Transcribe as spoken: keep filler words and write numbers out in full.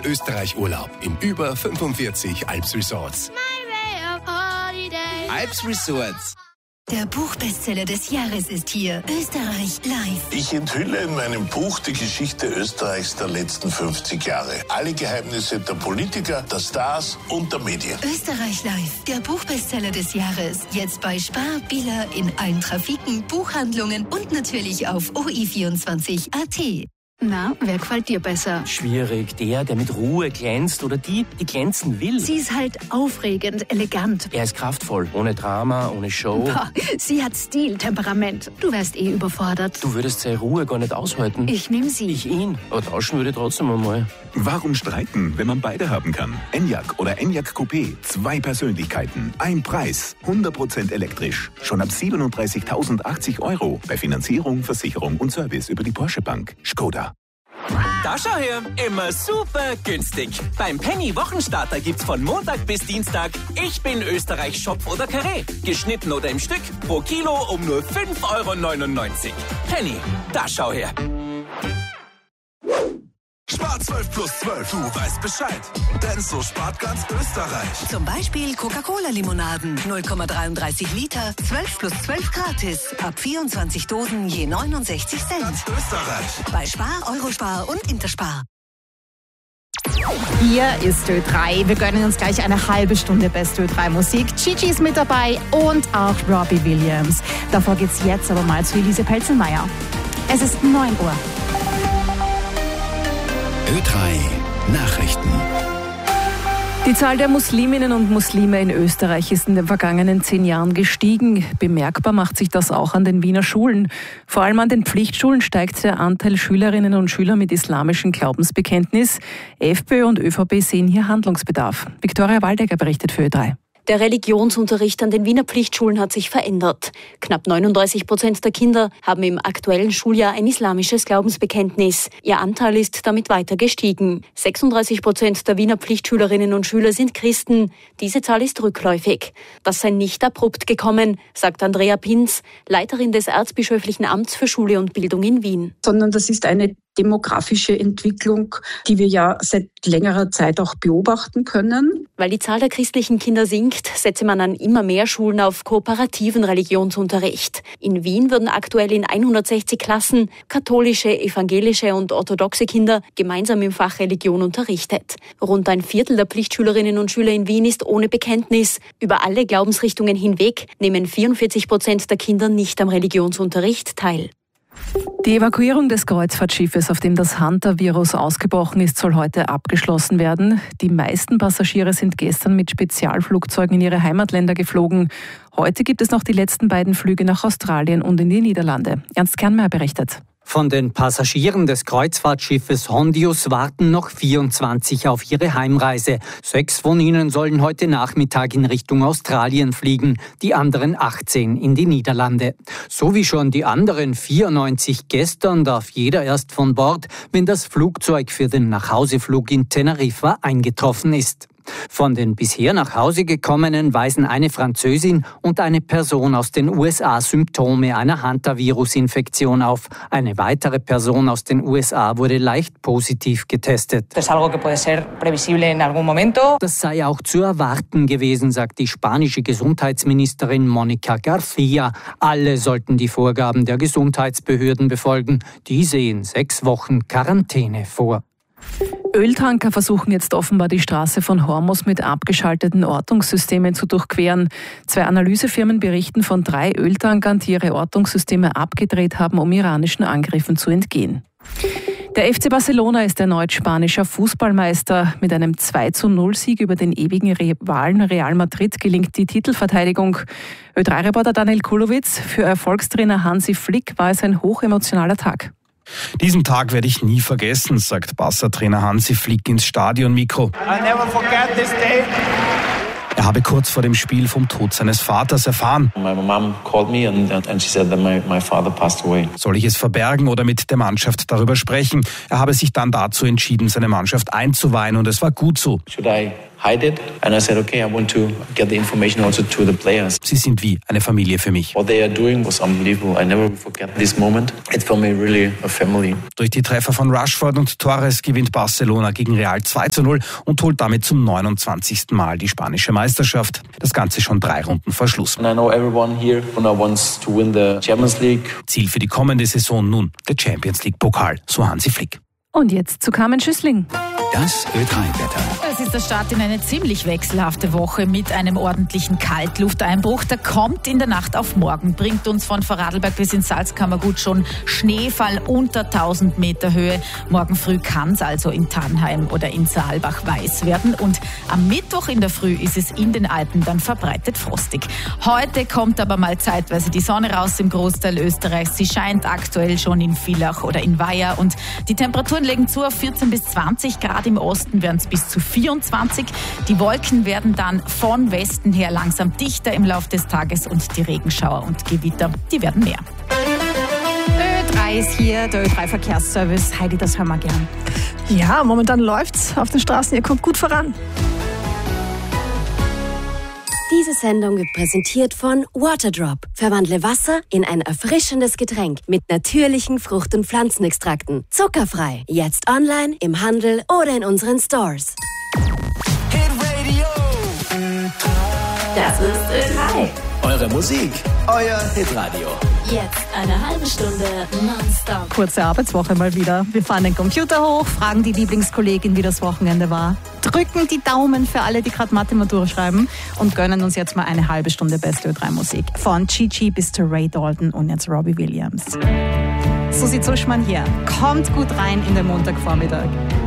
Österreich Urlaub in über fünfundvierzig Alps Resorts. Alps Resorts. Der Buchbestseller des Jahres ist hier. Österreich live. Ich enthülle in meinem Buch die Geschichte Österreichs der letzten fünfzig Jahre. Alle Geheimnisse der Politiker, der Stars und der Medien. Österreich live. Der Buchbestseller des Jahres. Jetzt bei Spar, Billa, in allen Trafiken, Buchhandlungen und natürlich auf O I vierundzwanzig Punkt A T. Na, wer gefällt dir besser? Schwierig. Der, der mit Ruhe glänzt oder die, die glänzen will. Sie ist halt aufregend, elegant. Er ist kraftvoll, ohne Drama, ohne Show. Boah, sie hat Stil, Temperament. Du wärst eh überfordert. Du würdest seine Ruhe gar nicht aushalten. Ich nehm sie. Ich ihn. Aber tauschen würde trotzdem einmal. Warum streiten, wenn man beide haben kann? Enyaq oder Enyaq Coupé. Zwei Persönlichkeiten, ein Preis. hundert Prozent elektrisch. Schon ab siebenunddreißigtausendachtzig Euro. Bei Finanzierung, Versicherung und Service über die Porsche Bank. Skoda. Da schau her, immer super günstig. Beim Penny Wochenstarter gibt's von Montag bis Dienstag Ich bin Österreich Schopf oder Karree. Geschnitten oder im Stück, pro Kilo um nur fünf Euro neunundneunzig. Penny, da schau her. Spar zwölf plus zwölf, du weißt Bescheid. Denn so spart ganz Österreich. Zum Beispiel Coca-Cola-Limonaden. null Komma dreiunddreißig Liter, zwölf plus zwölf gratis. Ab vierundzwanzig Dosen je neunundsechzig Cent. Ganz Österreich. Bei Spar, Eurospar und Interspar. Hier ist Ö drei. Wir gönnen uns gleich eine halbe Stunde Best Ö drei Musik. Gigi ist mit dabei und auch Robbie Williams. Davor geht's jetzt aber mal zu Elise Pelzenmeier. Es ist neun Uhr. Ö drei Nachrichten. Die Zahl der Musliminnen und Muslime in Österreich ist in den vergangenen zehn Jahren gestiegen. Bemerkbar macht sich das auch an den Wiener Schulen. Vor allem an den Pflichtschulen steigt der Anteil Schülerinnen und Schüler mit islamischem Glaubensbekenntnis. FPÖ und ÖVP sehen hier Handlungsbedarf. Viktoria Waldecker berichtet für Ö drei. Der Religionsunterricht an den Wiener Pflichtschulen hat sich verändert. Knapp neununddreißig Prozent der Kinder haben im aktuellen Schuljahr ein islamisches Glaubensbekenntnis. Ihr Anteil ist damit weiter gestiegen. sechsunddreißig Prozent der Wiener Pflichtschülerinnen und Schüler sind Christen. Diese Zahl ist rückläufig. Das sei nicht abrupt gekommen, sagt Andrea Pinz, Leiterin des Erzbischöflichen Amts für Schule und Bildung in Wien. Sondern das ist eine demografische Entwicklung, die wir ja seit längerer Zeit auch beobachten können. Weil die Zahl der christlichen Kinder sinkt, setze man an immer mehr Schulen auf kooperativen Religionsunterricht. In Wien würden aktuell in hundertsechzig Klassen katholische, evangelische und orthodoxe Kinder gemeinsam im Fach Religion unterrichtet. Rund ein Viertel der Pflichtschülerinnen und Schüler in Wien ist ohne Bekenntnis. Über alle Glaubensrichtungen hinweg nehmen vierundvierzig Prozent der Kinder nicht am Religionsunterricht teil. Die Evakuierung des Kreuzfahrtschiffes, auf dem das Hunter-Virus ausgebrochen ist, soll heute abgeschlossen werden. Die meisten Passagiere sind gestern mit Spezialflugzeugen in ihre Heimatländer geflogen. Heute gibt es noch die letzten beiden Flüge nach Australien und in die Niederlande. Ernst Kernmeier berichtet. Von den Passagieren des Kreuzfahrtschiffes Hondius warten noch vierundzwanzig auf ihre Heimreise. Sechs von ihnen sollen heute Nachmittag in Richtung Australien fliegen, die anderen achtzehn in die Niederlande. So wie schon die anderen vierundneunzig gestern darf jeder erst von Bord, wenn das Flugzeug für den Nachhauseflug in Teneriffa eingetroffen ist. Von den bisher nach Hause gekommenen weisen eine Französin und eine Person aus den U S A Symptome einer Hantavirus-Infektion auf. Eine weitere Person aus den U S A wurde leicht positiv getestet. Das sei auch zu erwarten gewesen, sagt die spanische Gesundheitsministerin Mónica García. Alle sollten die Vorgaben der Gesundheitsbehörden befolgen. Die sehen sechs Wochen Quarantäne vor. Öltanker versuchen jetzt offenbar die Straße von Hormuz mit abgeschalteten Ortungssystemen zu durchqueren. Zwei Analysefirmen berichten von drei Öltankern, die ihre Ortungssysteme abgedreht haben, um iranischen Angriffen zu entgehen. Der F C Barcelona ist erneut spanischer Fußballmeister. Mit einem zwei zu null Sieg über den ewigen Rivalen Real Madrid gelingt die Titelverteidigung. Ö drei Reporter Daniel Kulowitz: Für Erfolgstrainer Hansi Flick war es ein hochemotionaler Tag. Diesen Tag werde ich nie vergessen, sagt Barca-Trainer Hansi Flick ins Stadionmikro. I'll never forget this day. Er habe kurz vor dem Spiel vom Tod seines Vaters erfahren. My mom called me and, and she said that my, my father passed away. Soll ich es verbergen oder mit der Mannschaft darüber sprechen? Er habe sich dann dazu entschieden, seine Mannschaft einzuweihen, und es war gut so. Should I hide it. And I said, okay, I want to get the information also to the players. Sie sind wie eine Familie für mich. What they are doing was unbelievable. I never forget this moment. It's for me really a family. Durch die Treffer von Rashford und Torres gewinnt Barcelona gegen Real zwei zu null und holt damit zum neunundzwanzigsten Mal die spanische Meisterschaft. Das Ganze schon drei Runden vor Schluss. And I know everyone here wants to win the Champions League. Ziel für die kommende Saison nun der Champions League Pokal, so Hansi Flick. Und jetzt zu Carmen Schüssling. Das Ö drei Wetter. Es ist der Start in eine ziemlich wechselhafte Woche mit einem ordentlichen Kaltlufteinbruch. Der kommt in der Nacht auf morgen, bringt uns von Vorarlberg bis ins Salzkammergut schon Schneefall unter tausend Meter Höhe. Morgen früh kann es also in Tannheim oder in Saalbach weiß werden. Und am Mittwoch in der Früh ist es in den Alpen dann verbreitet frostig. Heute kommt aber mal zeitweise die Sonne raus im Großteil Österreichs. Sie scheint aktuell schon in Villach oder in Weiher und die Temperaturen legen zu auf vierzehn bis zwanzig Grad. Im Osten werden es bis zu vierundzwanzig. Die Wolken werden dann von Westen her langsam dichter im Laufe des Tages und die Regenschauer und Gewitter, die werden mehr. Ö drei ist hier, der Ö drei Verkehrsservice. Heidi, das hören wir gern. Ja, momentan läuft's auf den Straßen. Ihr kommt gut voran. Diese Sendung wird präsentiert von Waterdrop. Verwandle Wasser in ein erfrischendes Getränk mit natürlichen Frucht- und Pflanzenextrakten. Zuckerfrei. Jetzt online, im Handel oder in unseren Stores. Das ist Ö drei. Eure Musik, euer Hitradio. Jetzt eine halbe Stunde nonstop. Kurze Arbeitswoche mal wieder. Wir fahren den Computer hoch, fragen die Lieblingskollegin, wie das Wochenende war, drücken die Daumen für alle, die gerade Mathe-Matura schreiben und gönnen uns jetzt mal eine halbe Stunde beste Ö drei Musik. Von Gigi bis zu Ray Dalton und jetzt Robbie Williams. Susi Zuschmann hier. Kommt gut rein in den Montagvormittag.